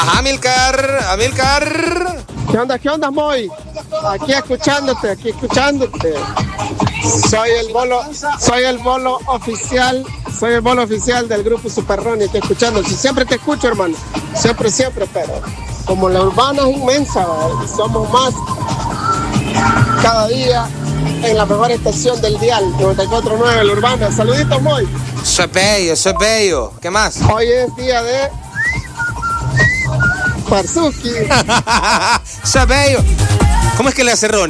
Amilcar. ¿Qué onda, Moy? Aquí escuchándote. Soy el bolo oficial del grupo Super Ronnie, aquí escuchándote. Siempre te escucho, hermano. Siempre, pero como la urbana es inmensa, ¿vale? Somos más cada día en la mejor estación del dial, 94.9, la urbana. Saluditos, Moy. Eso es bello. ¿Qué más? Hoy es día de Parzuki. Eso es bello. ¿Cómo es que le hace Ronnie?